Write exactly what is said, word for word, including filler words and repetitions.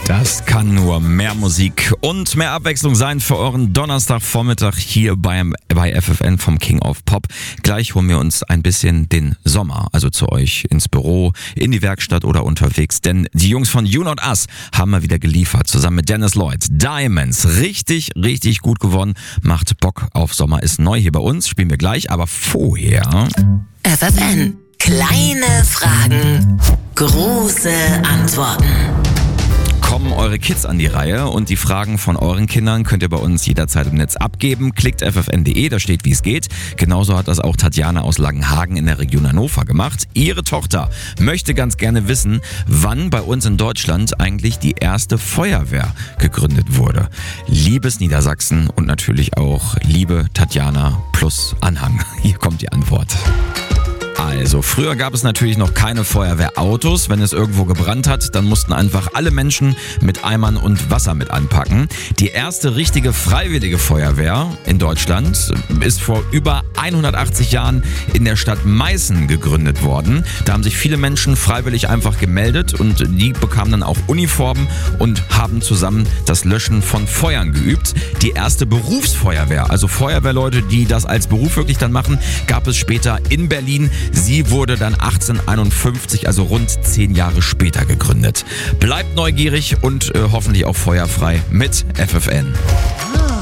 Das kann nur mehr Musik und mehr Abwechslung sein für euren Donnerstagvormittag hier beim, bei F F N vom King of Pop. Gleich holen wir uns ein bisschen den Sommer, also zu euch ins Büro, in die Werkstatt oder unterwegs. Denn die Jungs von You Not Us haben mal wieder geliefert, zusammen mit Dennis Lloyd. Diamonds, richtig, richtig gut gewonnen. Macht Bock auf Sommer, ist neu hier bei uns, spielen wir gleich. Aber vorher... F F N, kleine Fragen, große Antworten. Kommen eure Kids an die Reihe und die Fragen von euren Kindern könnt ihr bei uns jederzeit im Netz abgeben. Klickt f f n punkt d e, da steht, wie es geht. Genauso hat das auch Tatjana aus Langenhagen in der Region Hannover gemacht. Ihre Tochter möchte ganz gerne wissen, wann bei uns in Deutschland eigentlich die erste Feuerwehr gegründet wurde. Liebes Niedersachsen und natürlich auch liebe Tatjana plus Anhang. Hier kommt die Antwort. Also, früher gab es natürlich noch keine Feuerwehrautos. Wenn es irgendwo gebrannt hat, dann mussten einfach alle Menschen mit Eimern und Wasser mit anpacken. Die erste richtige freiwillige Feuerwehr in Deutschland ist vor über hundertachtzig Jahren in der Stadt Meißen gegründet worden. Da haben sich viele Menschen freiwillig einfach gemeldet und die bekamen dann auch Uniformen und haben zusammen das Löschen von Feuern geübt. Die erste Berufsfeuerwehr, also Feuerwehrleute, die das als Beruf wirklich dann machen, gab es später in Berlin. Sie wurde dann achtzehnhunderteinundfünfzig, also rund zehn Jahre später gegründet. Bleibt neugierig und äh, hoffentlich auch feuerfrei mit F F N.